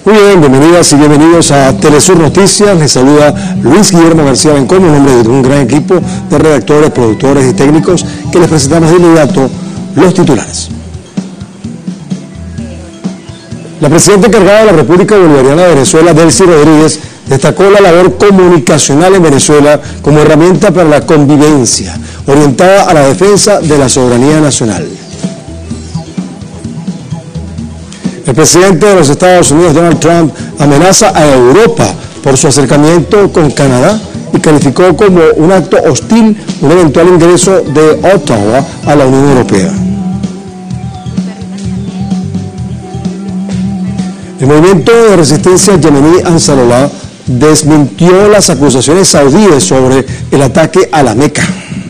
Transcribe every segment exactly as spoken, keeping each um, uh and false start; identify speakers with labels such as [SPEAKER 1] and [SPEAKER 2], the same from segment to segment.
[SPEAKER 1] Muy bien, bienvenidas y bienvenidos a Telesur Noticias. Les saluda Luis Guillermo García Bencón, en nombre de un gran equipo de redactores, productores y técnicos que les presentamos de inmediato los titulares. La presidenta encargada de la República Bolivariana de Venezuela, Delcy Rodríguez, destacó la labor comunicacional en Venezuela como herramienta para la convivencia, orientada a la defensa de la soberanía nacional. El presidente de los Estados Unidos, Donald Trump, amenaza a Europa por su acercamiento con Canadá y calificó como un acto hostil un eventual ingreso de Ottawa a la Unión Europea. El movimiento de resistencia yemení Ansarullah desmintió las acusaciones saudíes sobre el ataque a la Meca.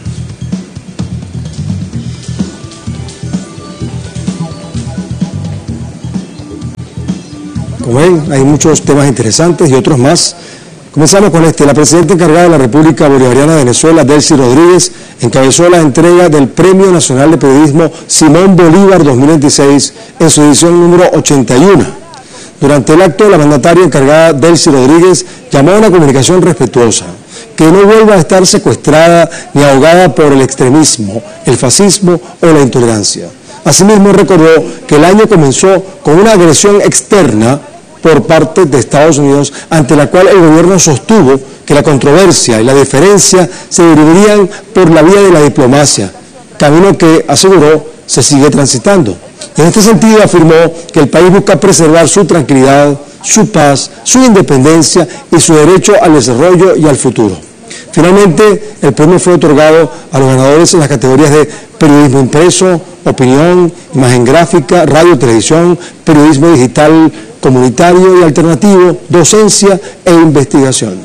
[SPEAKER 1] Como ven, hay muchos temas interesantes y otros más. Comenzamos con este. La presidenta encargada de la República Bolivariana de Venezuela, Delcy Rodríguez, encabezó la entrega del Premio Nacional de Periodismo Simón Bolívar dos mil veintiséis en su edición número ochenta y uno. Durante el acto, la mandataria encargada, Delcy Rodríguez, llamó a una comunicación respetuosa, que no vuelva a estar secuestrada ni ahogada por el extremismo, el fascismo o la intolerancia. Asimismo, recordó que el año comenzó con una agresión externa por parte de Estados Unidos, ante la cual el gobierno sostuvo que la controversia y la diferencia se derivarían por la vía de la diplomacia, camino que, aseguró, se sigue transitando. En este sentido, afirmó que el país busca preservar su tranquilidad, su paz, su independencia y su derecho al desarrollo y al futuro. Finalmente, el premio fue otorgado a los ganadores en las categorías de periodismo impreso, opinión, imagen gráfica, radio, televisión, periodismo digital, comunitario y alternativo, docencia e investigación.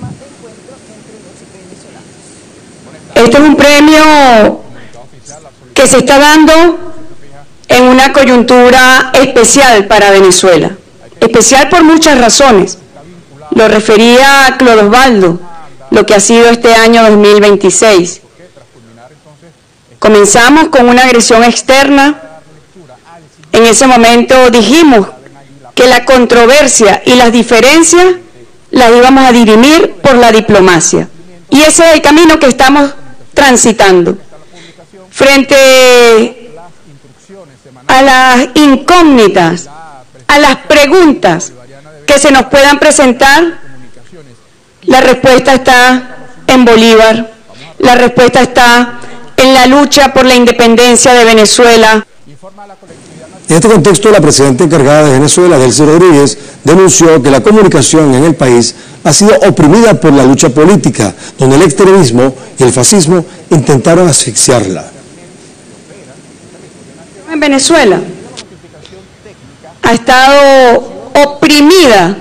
[SPEAKER 2] Este es un premio que se está dando en una coyuntura especial para Venezuela, especial por muchas razones. Lo refería a Clodo Osvaldo, lo que ha sido este año dos mil veintiséis. Comenzamos con una agresión externa. En ese momento dijimos que la controversia y las diferencias las íbamos a dirimir por la diplomacia. Y ese es el camino que estamos transitando. Frente a las incógnitas, a las preguntas que se nos puedan presentar, la respuesta está en Bolívar, la respuesta está en la lucha por la independencia de Venezuela.
[SPEAKER 1] En este contexto, la presidenta encargada de Venezuela, Delcy Rodríguez, denunció que la comunicación en el país ha sido oprimida por la lucha política, donde el extremismo y el fascismo intentaron asfixiarla.
[SPEAKER 2] En Venezuela ha estado oprimida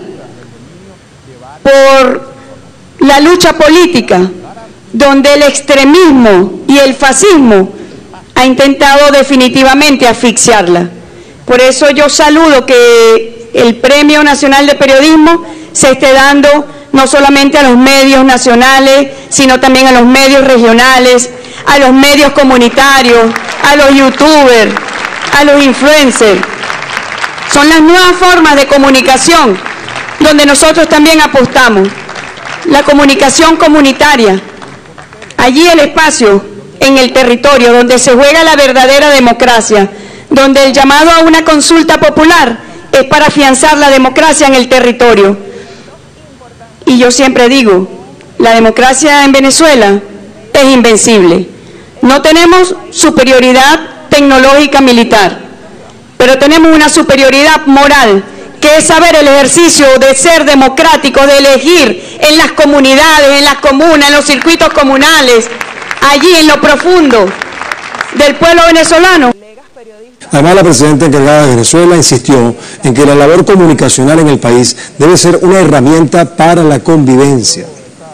[SPEAKER 2] por la lucha política, donde el extremismo y el fascismo ha intentado definitivamente asfixiarla. Por eso yo saludo que el Premio Nacional de Periodismo se esté dando no solamente a los medios nacionales, sino también a los medios regionales, a los medios comunitarios, a los youtubers, a los influencers. Son las nuevas formas de comunicación donde nosotros también apostamos. La comunicación comunitaria, allí el espacio en el territorio donde se juega la verdadera democracia, donde el llamado a una consulta popular es para afianzar la democracia en el territorio. Y yo siempre digo, la democracia en Venezuela es invencible. No tenemos superioridad tecnológica militar, pero tenemos una superioridad moral, que es saber el ejercicio de ser democrático, de elegir en las comunidades, en las comunas, en los circuitos comunales, allí en lo profundo del pueblo venezolano.
[SPEAKER 1] Además, la presidenta encargada de Venezuela insistió en que la labor comunicacional en el país debe ser una herramienta para la convivencia.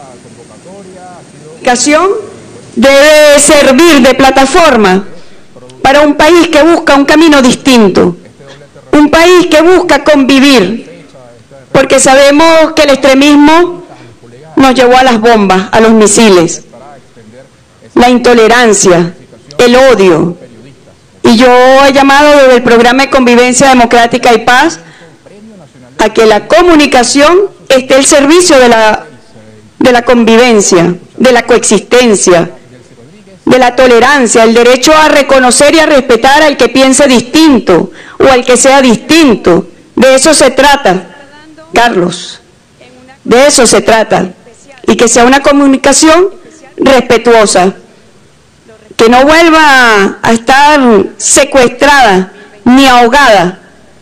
[SPEAKER 2] La comunicación debe servir de plataforma para un país que busca un camino distinto, un país que busca convivir, porque sabemos que el extremismo nos llevó a las bombas, a los misiles, la intolerancia, el odio. Y yo he llamado desde el programa de Convivencia Democrática y Paz a que la comunicación esté al servicio de la, de la convivencia, de la coexistencia, de la tolerancia, el derecho a reconocer y a respetar al que piense distinto o al que sea distinto. De eso se trata, Carlos, de eso se trata, y que sea una comunicación respetuosa, que no vuelva a estar secuestrada ni ahogada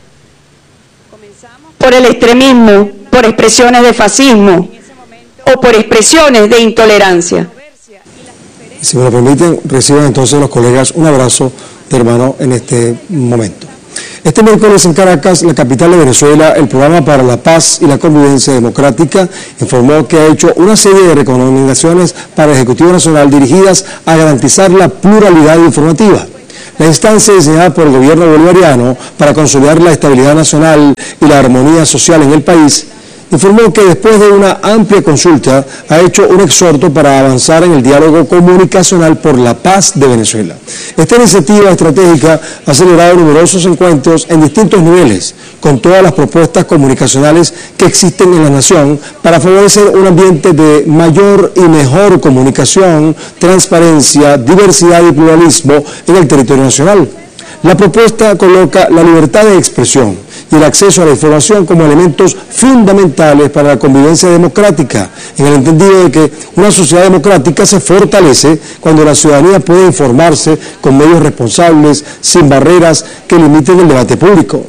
[SPEAKER 2] por el extremismo, por expresiones de fascismo o por expresiones de intolerancia.
[SPEAKER 1] Si me lo permiten, reciban entonces los colegas un abrazo de hermano en este momento. Este miércoles en Caracas, la capital de Venezuela, el Programa para la Paz y la Convivencia Democrática informó que ha hecho una serie de recomendaciones para el Ejecutivo Nacional dirigidas a garantizar la pluralidad informativa. La instancia diseñada por el gobierno bolivariano para consolidar la estabilidad nacional y la armonía social en el país, informó que después de una amplia consulta ha hecho un exhorto para avanzar en el diálogo comunicacional por la paz de Venezuela. Esta iniciativa estratégica ha celebrado numerosos encuentros en distintos niveles, con todas las propuestas comunicacionales que existen en la nación para favorecer un ambiente de mayor y mejor comunicación, transparencia, diversidad y pluralismo en el territorio nacional. La propuesta coloca la libertad de expresión y el acceso a la información como elementos fundamentales para la convivencia democrática, en el entendido de que una sociedad democrática se fortalece cuando la ciudadanía puede informarse con medios responsables, sin barreras que limiten el debate público.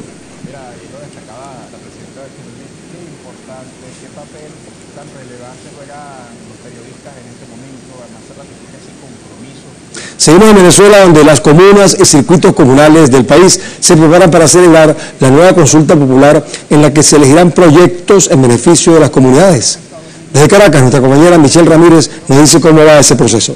[SPEAKER 1] Seguimos en Venezuela, donde las comunas y circuitos comunales del país se preparan para celebrar la nueva consulta popular en la que se elegirán proyectos en beneficio de las comunidades. Desde Caracas, nuestra compañera Michelle Ramírez nos dice cómo va ese proceso.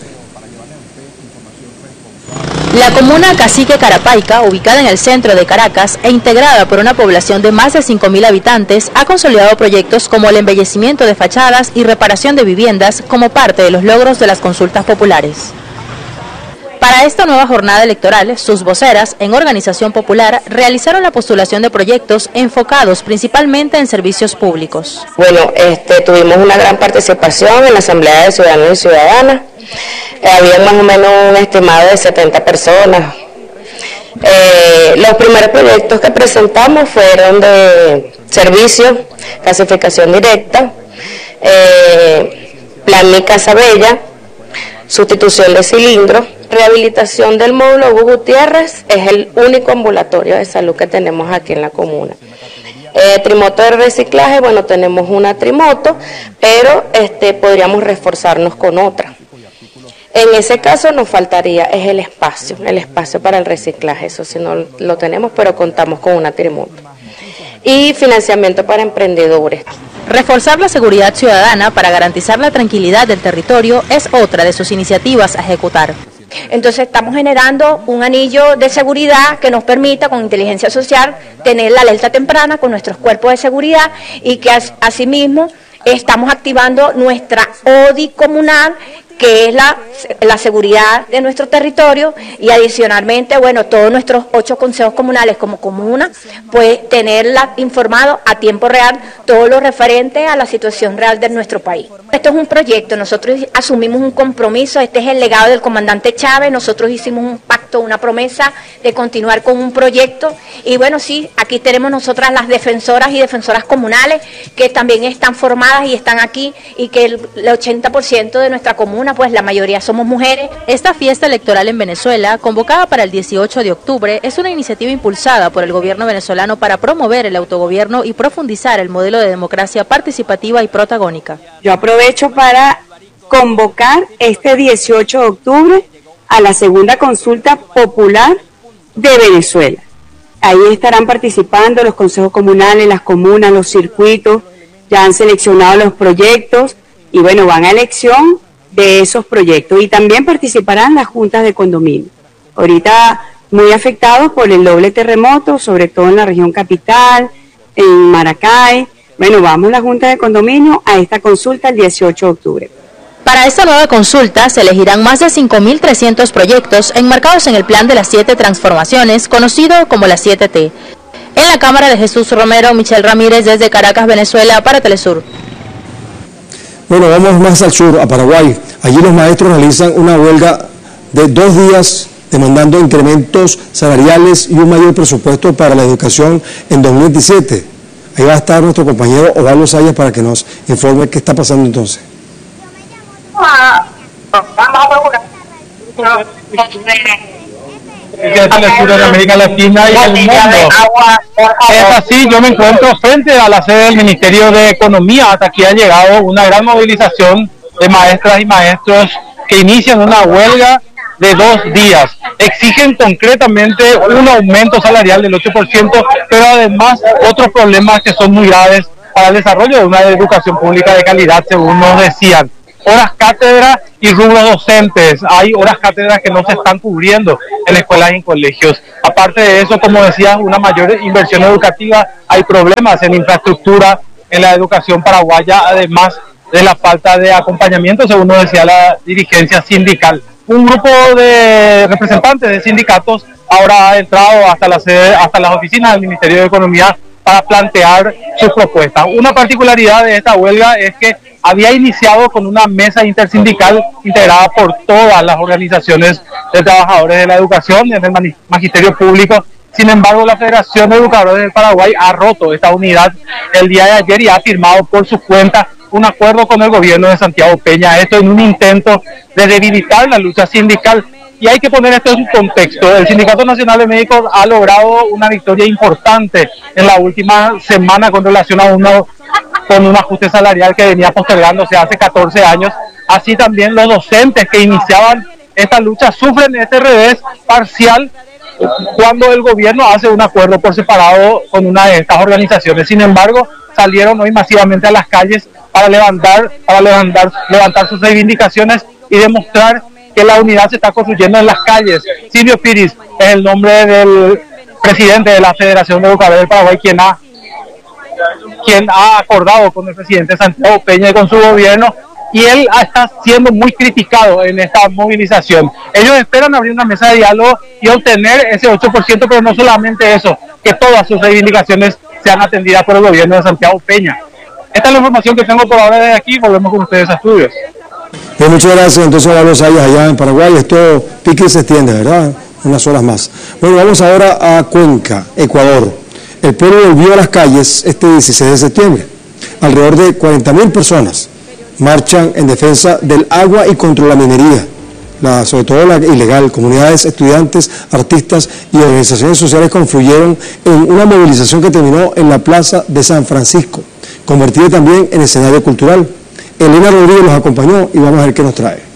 [SPEAKER 3] La comuna Cacique Carapaica, ubicada en el centro de Caracas e integrada por una población de más de cinco mil habitantes, ha consolidado proyectos como el embellecimiento de fachadas y reparación de viviendas como parte de los logros de las consultas populares. Para esta nueva jornada electoral, sus voceras, en Organización Popular, realizaron la postulación de proyectos enfocados principalmente en servicios públicos.
[SPEAKER 4] Bueno, este, tuvimos una gran participación en la Asamblea de Ciudadanos y Ciudadanas. Eh, había más o menos un estimado de setenta personas. Eh, los primeros proyectos que presentamos fueron de servicios, clasificación directa, eh, plan Mi Casa Bella, sustitución de cilindros, rehabilitación del módulo Hugo Gutiérrez, es el único ambulatorio de salud que tenemos aquí en la comuna. Eh, trimoto de reciclaje, bueno, tenemos una trimoto, pero este, podríamos reforzarnos con otra. En ese caso nos faltaría, es el espacio, el espacio para el reciclaje, eso sí no lo tenemos, pero contamos con una trimoto. Y financiamiento para emprendedores.
[SPEAKER 3] Reforzar la seguridad ciudadana para garantizar la tranquilidad del territorio es otra de sus iniciativas a ejecutar.
[SPEAKER 5] Entonces estamos generando un anillo de seguridad que nos permita con inteligencia social tener la alerta temprana con nuestros cuerpos de seguridad y que asimismo estamos activando nuestra O D I comunal, que es la, la seguridad de nuestro territorio, y adicionalmente, bueno, todos nuestros ocho consejos comunales como comuna, pues tenerla informado a tiempo real todo lo referente a la situación real de nuestro país. Esto es un proyecto, nosotros asumimos un compromiso, este es el legado del comandante Chávez, nosotros hicimos un pacto, una promesa de continuar con un proyecto, y bueno, sí, aquí tenemos nosotras las defensoras y defensoras comunales, que también están formadas y están aquí, y que el, el ochenta por ciento de nuestra comuna, pues la mayoría somos mujeres.
[SPEAKER 3] Esta fiesta electoral en Venezuela, convocada para el dieciocho de octubre, es una iniciativa impulsada por el gobierno venezolano para promover el autogobierno y profundizar el modelo de democracia participativa y protagónica.
[SPEAKER 2] Yo aprovecho para convocar este dieciocho de octubre a la segunda consulta popular de Venezuela. Ahí estarán participando los consejos comunales, las comunas, los circuitos, ya han seleccionado los proyectos y bueno, van a elección de esos proyectos, y también participarán las juntas de condominio. Ahorita muy afectados por el doble terremoto, sobre todo en la región capital, en Maracay. Bueno, vamos la junta de condominio a esta consulta el dieciocho de octubre.
[SPEAKER 3] Para esta nueva consulta se elegirán más de cinco mil trescientos proyectos enmarcados en el plan de las siete transformaciones, conocido como las siete T. En la cámara de Jesús Romero, Michelle Ramírez desde Caracas, Venezuela, para Telesur.
[SPEAKER 1] Bueno, vamos más al sur, a Paraguay. Allí los maestros realizan una huelga de dos días demandando incrementos salariales y un mayor presupuesto para la educación en dos mil veintisiete. Ahí va a estar nuestro compañero Osvaldo Sayas para que nos informe qué está pasando entonces.
[SPEAKER 6] De América Latina y el mundo. Es así, yo me encuentro frente a la sede del Ministerio de Economía. Hasta aquí ha llegado una gran movilización de maestras y maestros que inician una huelga de dos días. Exigen concretamente un aumento salarial del ocho por ciento, pero además otros problemas que son muy graves para el desarrollo de una educación pública de calidad, según nos decían. Horas cátedra y rubros docentes. Hay horas cátedra que no se están cubriendo en escuelas y en colegios. Aparte de eso, como decía, una mayor inversión educativa. Hay problemas en infraestructura en la educación paraguaya, además de la falta de acompañamiento, según nos decía la dirigencia sindical. Un grupo de representantes de sindicatos ahora ha entrado hasta la sede, hasta las oficinas del Ministerio de Economía para plantear sus propuestas. Una particularidad de esta huelga es que había iniciado con una mesa intersindical integrada por todas las organizaciones de trabajadores de la educación en el magisterio público. Sin embargo, la Federación de Educadores del Paraguay ha roto esta unidad el día de ayer y ha firmado por su cuenta un acuerdo con el gobierno de Santiago Peña. Esto en un intento de debilitar la lucha sindical. Y hay que poner esto en su contexto. El Sindicato Nacional de Médicos ha logrado una victoria importante en la última semana con relación a uno con un ajuste salarial que venía postergándose hace catorce años. Así también los docentes que iniciaban esta lucha sufren este revés parcial cuando el gobierno hace un acuerdo por separado con una de estas organizaciones. Sin embargo, salieron hoy masivamente a las calles para levantar, para levantar, levantar sus reivindicaciones y demostrar que la unidad se está construyendo en las calles. Silvio Piris es el nombre del presidente de la Federación de Educadores del Paraguay, quien ha, quien ha acordado con el presidente Santiago Peña y con su gobierno, y él está siendo muy criticado en esta movilización. Ellos esperan abrir una mesa de diálogo y obtener ese ocho por ciento, pero no solamente eso, que todas sus reivindicaciones sean atendidas por el gobierno de Santiago Peña. Esta es la información que tengo por ahora desde aquí. Volvemos con ustedes a estudios.
[SPEAKER 1] Pues muchas gracias, entonces a los Sayas allá en Paraguay. Esto pique y se extiende, ¿verdad? Unas horas más. Bueno, vamos ahora a Cuenca, Ecuador. El pueblo volvió a las calles este dieciséis de septiembre. Alrededor de cuarenta mil personas marchan en defensa del agua y contra la minería, la, sobre todo la ilegal. Comunidades, estudiantes, artistas y organizaciones sociales confluyeron en una movilización que terminó en la Plaza de San Francisco, convertida también en escenario cultural. Elena Rodríguez los acompañó y vamos a ver qué nos trae.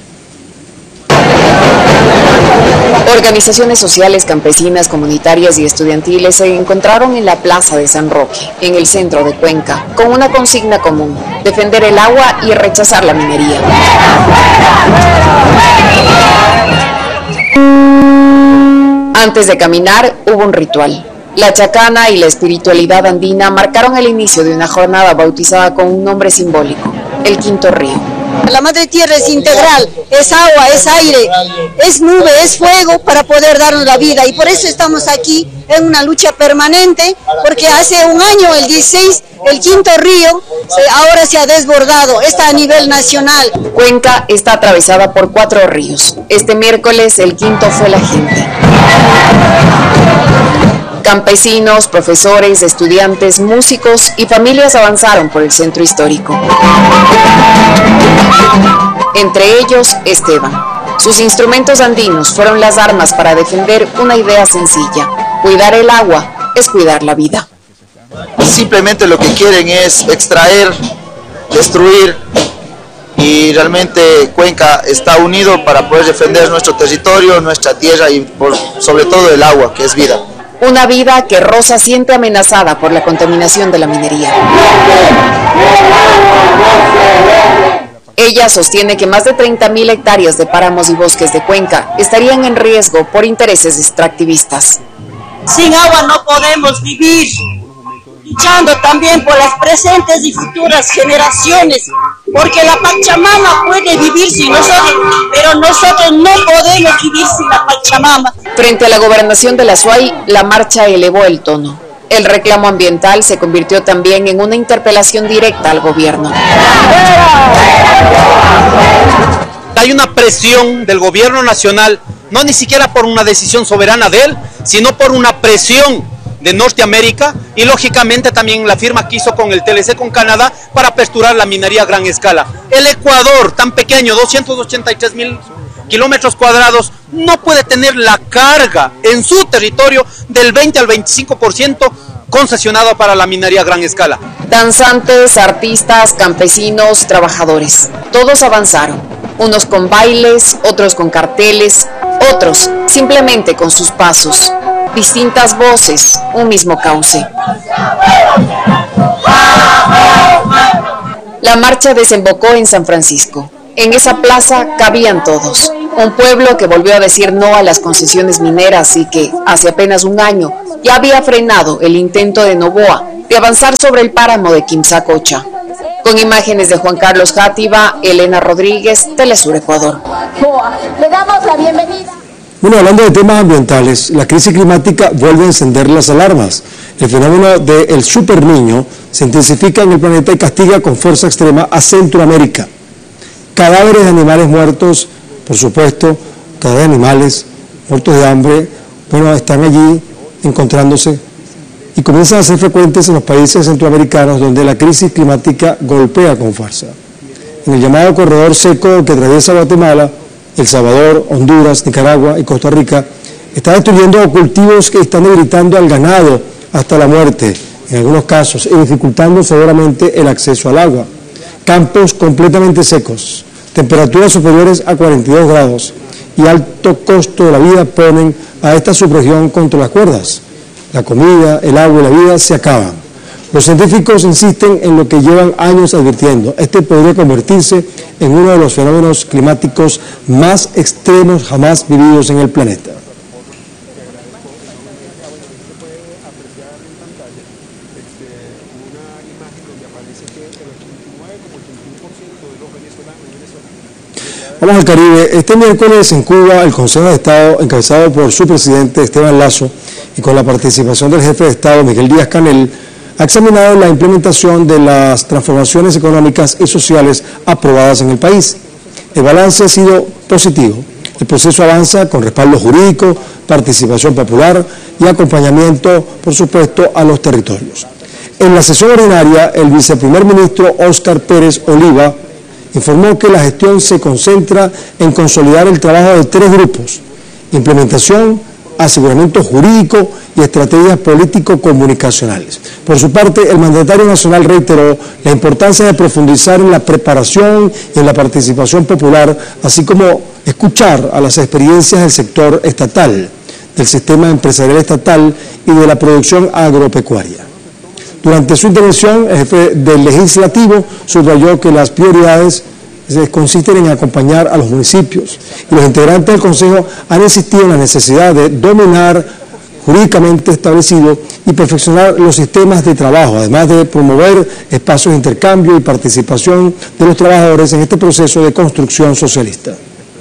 [SPEAKER 7] Organizaciones sociales, campesinas, comunitarias y estudiantiles se encontraron en la Plaza de San Roque, en el centro de Cuenca, con una consigna común: defender el agua y rechazar la minería. Antes de caminar, hubo un ritual. La chacana y la espiritualidad andina marcaron el inicio de una jornada bautizada con un nombre simbólico: el Quinto Río.
[SPEAKER 8] La madre tierra es integral, es agua, es aire, es nube, es fuego para poder darnos la vida, y por eso estamos aquí en una lucha permanente, porque hace un año, el dieciséis, el Quinto Río se, ahora se ha desbordado, está a nivel nacional.
[SPEAKER 7] Cuenca está atravesada por cuatro ríos. Este miércoles el quinto fue la gente. Campesinos, profesores, estudiantes, músicos y familias avanzaron por el centro histórico. Entre ellos, Esteban. Sus instrumentos andinos fueron las armas para defender una idea sencilla: cuidar el agua es cuidar la vida.
[SPEAKER 9] Simplemente lo que quieren es extraer, destruir, y realmente Cuenca está unido para poder defender nuestro territorio, nuestra tierra y por, sobre todo el agua, que es vida.
[SPEAKER 7] Una vida que Rosa siente amenazada por la contaminación de la minería. Ella sostiene que más de treinta mil hectáreas de páramos y bosques de Cuenca estarían en riesgo por intereses extractivistas.
[SPEAKER 8] Sin agua no podemos vivir, luchando también por las presentes y futuras generaciones, porque la Pachamama puede vivir sin nosotros, pero nosotros no podemos vivir sin la Pachamama.
[SPEAKER 7] Frente a la gobernación de la S U A Y, la marcha elevó el tono. El reclamo ambiental se convirtió también en una interpelación directa al gobierno.
[SPEAKER 10] Hay una presión del gobierno nacional, no ni siquiera por una decisión soberana de él, sino por una presión de Norteamérica y lógicamente también la firma que hizo con el T L C con Canadá para aperturar la minería a gran escala. El Ecuador, tan pequeño, doscientos ochenta y tres mil kilómetros cuadrados, no puede tener la carga en su territorio del veinte al veinticinco por ciento concesionado para la minería a gran escala.
[SPEAKER 7] Danzantes, artistas, campesinos, trabajadores, todos avanzaron, unos con bailes, otros con carteles, otros simplemente con sus pasos. Distintas voces, un mismo cauce. La marcha desembocó en San Francisco. En esa plaza cabían todos. Un pueblo que volvió a decir no a las concesiones mineras y que, hace apenas un año, ya había frenado el intento de Noboa de avanzar sobre el páramo de Quimsacocha. Con imágenes de Juan Carlos Játiva, Elena Rodríguez, Telesur Ecuador.
[SPEAKER 11] Le damos la bienvenida.
[SPEAKER 1] Bueno, hablando de temas ambientales, la crisis climática vuelve a encender las alarmas. El fenómeno del Super Niño se intensifica en el planeta y castiga con fuerza extrema a Centroamérica. Cadáveres de animales muertos, por supuesto, cadáveres de animales muertos de hambre, bueno, están allí encontrándose y comienzan a ser frecuentes en los países centroamericanos donde la crisis climática golpea con fuerza. En el llamado corredor seco que atraviesa Guatemala, El Salvador, Honduras, Nicaragua y Costa Rica, está destruyendo cultivos que están debilitando al ganado hasta la muerte, en algunos casos, y dificultando severamente el acceso al agua. Campos completamente secos, temperaturas superiores a cuarenta y dos grados y alto costo de la vida ponen a esta subregión contra las cuerdas. La comida, el agua y la vida se acaban. Los científicos insisten en lo que llevan años advirtiendo. Este podría convertirse en uno de los fenómenos climáticos más extremos jamás vividos en el planeta. Vamos al Caribe. Este miércoles en Cuba, el Consejo de Estado, encabezado por su presidente Esteban Lazo y con la participación del jefe de Estado Miguel Díaz-Canel, ha examinado la implementación de las transformaciones económicas y sociales aprobadas en el país. El balance ha sido positivo. El proceso avanza con respaldo jurídico, participación popular y acompañamiento, por supuesto, a los territorios. En la sesión ordinaria, el viceprimer ministro Óscar Pérez Oliva informó que la gestión se concentra en consolidar el trabajo de tres grupos: implementación, aseguramiento jurídico y estrategias político-comunicacionales. Por su parte, el mandatario nacional reiteró la importancia de profundizar en la preparación y en la participación popular, así como escuchar a las experiencias del sector estatal, del sistema empresarial estatal y de la producción agropecuaria. Durante su intervención, el jefe del Legislativo subrayó que las prioridades consisten en acompañar a los municipios y los integrantes del Consejo han insistido en la necesidad de dominar jurídicamente establecido y perfeccionar los sistemas de trabajo, además de promover espacios de intercambio y participación de los trabajadores en este proceso de construcción socialista.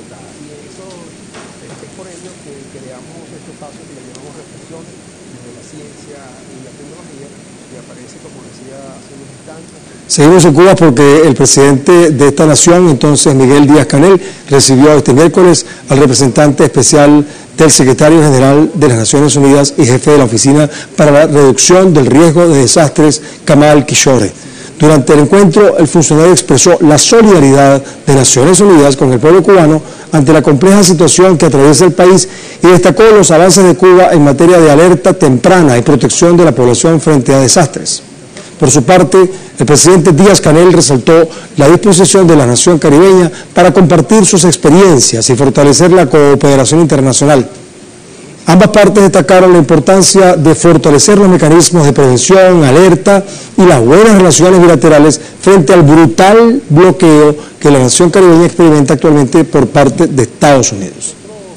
[SPEAKER 1] Seguimos en Cuba porque el presidente de esta nación, entonces Miguel Díaz-Canel, recibió este miércoles al representante especial del secretario general de las Naciones Unidas y jefe de la Oficina para la Reducción del Riesgo de Desastres, Kamal Kishore. Durante el encuentro, el funcionario expresó la solidaridad de Naciones Unidas con el pueblo cubano ante la compleja situación que atraviesa el país y destacó los avances de Cuba en materia de alerta temprana y protección de la población frente a desastres. Por su parte, el presidente Díaz-Canel resaltó la disposición de la nación caribeña para compartir sus experiencias y fortalecer la cooperación internacional. Ambas partes destacaron la importancia de fortalecer los mecanismos de prevención, alerta y las buenas relaciones bilaterales frente al brutal bloqueo que la nación caribeña experimenta actualmente por parte de Estados Unidos.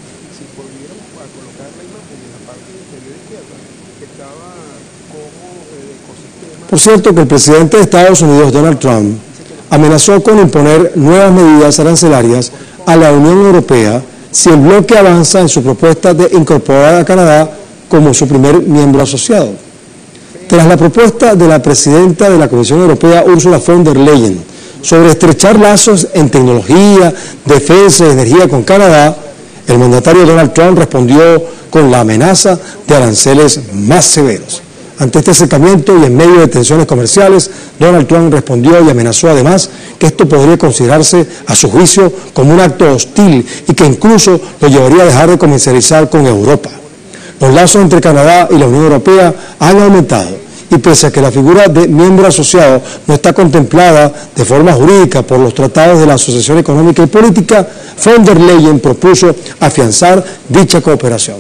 [SPEAKER 1] Por cierto, que el presidente de Estados Unidos, Donald Trump, amenazó con imponer nuevas medidas arancelarias a la Unión Europea si el bloque avanza en su propuesta de incorporar a Canadá como su primer miembro asociado. Tras la propuesta de la presidenta de la Comisión Europea, Ursula von der Leyen, sobre estrechar lazos en tecnología, defensa y energía con Canadá, el mandatario Donald Trump respondió con la amenaza de aranceles más severos. Ante este acercamiento y en medio de tensiones comerciales, Donald Trump respondió y amenazó además que esto podría considerarse, a su juicio, como un acto hostil y que incluso lo llevaría a dejar de comercializar con Europa. Los lazos entre Canadá y la Unión Europea han aumentado y pese a que la figura de miembro asociado no está contemplada de forma jurídica por los tratados de la Asociación Económica y Política, von der Leyen propuso afianzar dicha cooperación.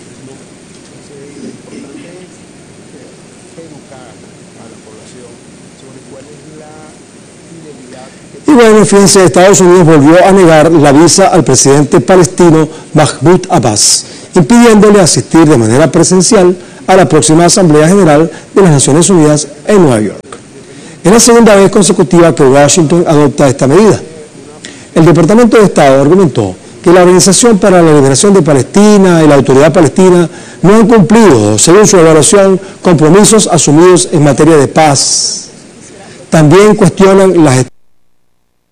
[SPEAKER 1] Y bueno, fíjense, Estados Unidos volvió a negar la visa al presidente palestino Mahmoud Abbas, impidiéndole asistir de manera presencial a la próxima Asamblea General de las Naciones Unidas en Nueva York. Es la segunda vez consecutiva que Washington adopta esta medida. El Departamento de Estado argumentó que la Organización para la Liberación de Palestina y la Autoridad Palestina no han cumplido, según su evaluación, compromisos asumidos en materia de paz. También cuestionan las